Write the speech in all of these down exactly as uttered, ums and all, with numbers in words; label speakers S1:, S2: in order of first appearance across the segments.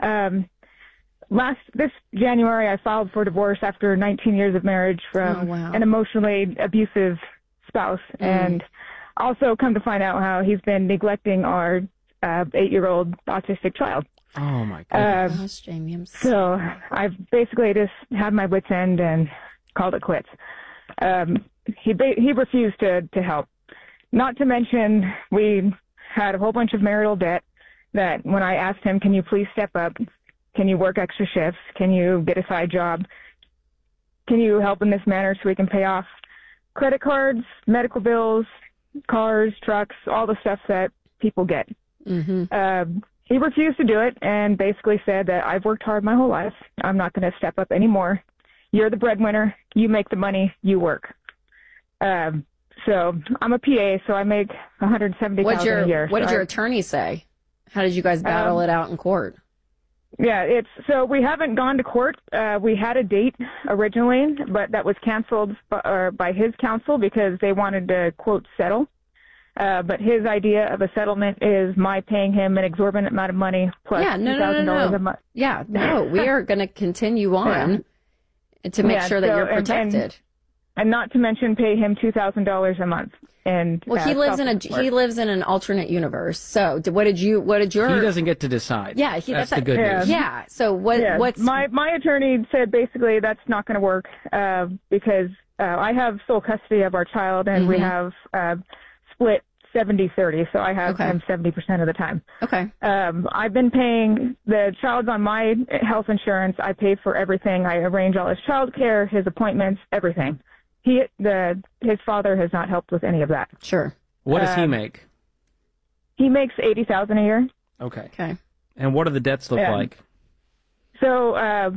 S1: Um, last this January, I filed for divorce after nineteen years of marriage from
S2: oh, wow.
S1: an emotionally abusive spouse, mm. and also come to find out how he's been neglecting our uh, eight-year-old autistic child.
S2: Oh my goodness, uh, Gosh, Jamie, I'm so,
S1: so I've basically just had my wits end and called it quits. Um, he he refused to to help. Not to mention, we had a whole bunch of marital debt that when I asked him, can you please step up? Can you work extra shifts? Can you get a side job? Can you help in this manner so we can pay off credit cards, medical bills, cars, trucks, all the stuff that people get?
S2: Mm-hmm.
S1: Uh, he refused to do it and basically said that I've worked hard my whole life. I'm not going to step up anymore. You're the breadwinner. You make the money. You work. Um, so I'm a P A, so I make one hundred seventy thousand dollars a year.
S2: What
S1: so
S2: did your
S1: I,
S2: attorney say? How did you guys battle
S1: um,
S2: it out in court?
S1: Yeah, it's so we haven't gone to court. Uh, we had a date originally, but that was canceled by, or by his counsel because they wanted to, quote, settle. Uh, but his idea of a settlement is my paying him an exorbitant amount of money plus
S2: yeah, no,
S1: two thousand
S2: no,
S1: dollars
S2: no, no.
S1: a month.
S2: Yeah, no, we are going to continue on yeah. to make
S1: yeah,
S2: sure that
S1: so,
S2: you're protected.
S1: And, and, and not to mention pay him two thousand dollars a month. And
S2: well, he
S1: uh,
S2: lives in a he lives in an alternate universe. So, what did you? What did your?
S3: He doesn't get to decide.
S2: Yeah, he,
S3: that's,
S2: that's
S3: the good
S2: yeah.
S3: news.
S2: Yeah. So what?
S1: Yeah.
S2: What's
S1: my my attorney said basically that's not going to work uh, because uh, I have sole custody of our child and mm-hmm. we have uh, split seventy thirty. So I have
S2: okay.
S1: him seventy percent of the time.
S2: Okay.
S1: Um, I've been paying the child's on my health insurance. I pay for everything. I arrange all his child care, his appointments, everything. He the his father has not helped with any of that.
S2: Sure.
S3: What does
S1: um,
S3: he make?
S1: He makes eighty thousand a year.
S3: Okay.
S2: Okay.
S3: And what do the debts look
S1: yeah.
S3: like?
S1: So uh,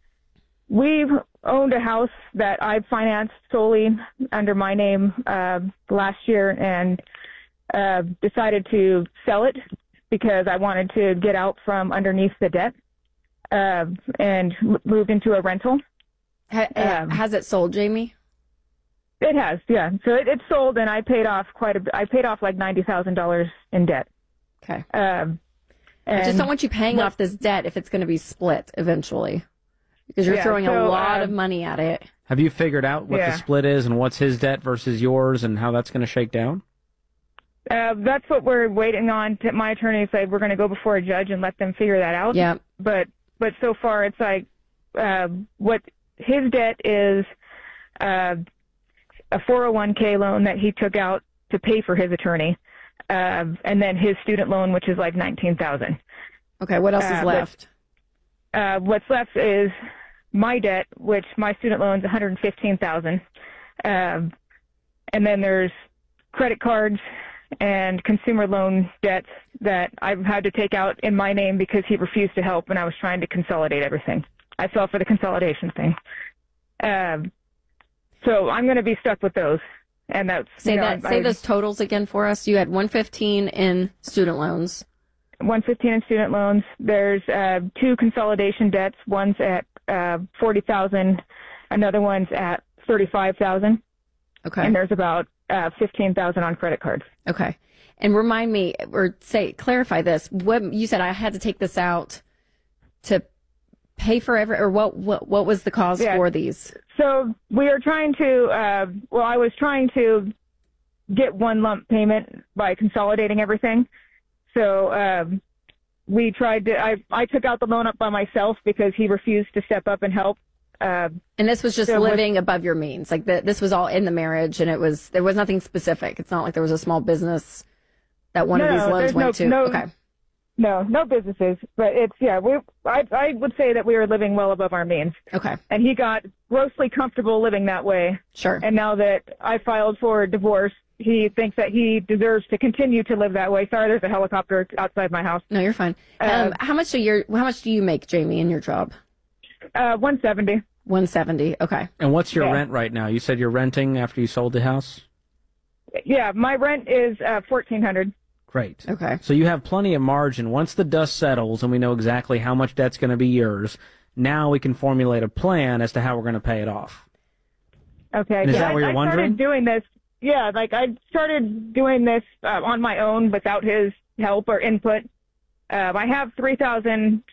S1: we've owned a house that I financed solely under my name uh, last year and uh, decided to sell it because I wanted to get out from underneath the debt uh, and moved into a rental.
S2: Ha- um, has it sold, Jamie?
S1: It has, yeah. So it, it sold, and I paid off quite a bit. I paid off like ninety thousand dollars in debt.
S2: Okay.
S1: Um, and
S2: I just don't want you paying
S1: what,
S2: off this debt if it's going to be split eventually, because you're
S1: yeah,
S2: throwing
S1: so,
S2: a lot
S1: um,
S2: of money at it.
S3: Have you figured out what
S1: yeah.
S3: the split is and what's his debt versus yours and how that's going to shake down?
S1: Uh, that's what we're waiting on. To, my attorney said we're going to go before a judge and let them figure that out.
S2: Yeah.
S1: But but so far it's like uh, what his debt is. Uh, a four oh one k loan that he took out to pay for his attorney, uh, and then his student loan, which is like nineteen thousand dollars.
S2: Okay, what else
S1: uh,
S2: is left?
S1: But, uh, what's left is my debt, which my student loan is one hundred fifteen thousand dollars. Um, and then there's credit cards and consumer loan debts that I've had to take out in my name because he refused to help when I was trying to consolidate everything. I fell for the consolidation thing. Um, So I'm going to be stuck with those, and that's
S2: say
S1: you know,
S2: that.
S1: I,
S2: say
S1: I,
S2: those totals again for us. You had one fifteen in student loans.
S1: one fifteen in student loans. There's uh, two consolidation debts. One's at uh, forty thousand, another one's at thirty-five thousand.
S2: Okay.
S1: And there's about uh, fifteen thousand on credit cards.
S2: Okay. And remind me, or say, clarify this. What you said, I had to take this out to pay for every, or what? What, what was the cause
S1: yeah.
S2: for these?
S1: So we are trying to, uh, well, I was trying to get one lump payment by consolidating everything. So um, we tried to, I, I took out the loan up by myself because he refused to step up and help. Uh,
S2: and this was just
S1: so
S2: living
S1: with,
S2: above your means. Like the, this was all in the marriage, and it was, there was nothing specific. It's not like there was a small business that one
S1: no,
S2: of these loans went
S1: no,
S2: to.
S1: No,
S2: okay.
S1: No, no businesses, but it's, yeah, we, I, I would say that we were living well above our means.
S2: Okay.
S1: And he got grossly comfortable living that way.
S2: Sure.
S1: And now that I filed for divorce, he thinks that he deserves to continue to live that way. Sorry, there's a helicopter outside my house.
S2: No, you're fine.
S1: Uh,
S2: um, how much do you, how much do you make, Jamie, in your job?
S1: Uh, one seventy.
S2: one seventy. Okay.
S3: And what's your
S1: yeah.
S3: rent right now? You said you're renting after you sold the house?
S1: Yeah, my rent is uh, fourteen hundred.
S3: Great.
S2: Okay.
S3: So you have plenty of margin. Once the dust settles and we know exactly how much debt's going to be yours, now we can formulate a plan as to how we're going to pay it off.
S1: Okay.
S3: And is
S1: yeah,
S3: that what
S1: I,
S3: you're
S1: I
S3: wondering?
S1: started doing this. Yeah, like I started doing this uh, on my own without his help or input. Uh, I have three thousand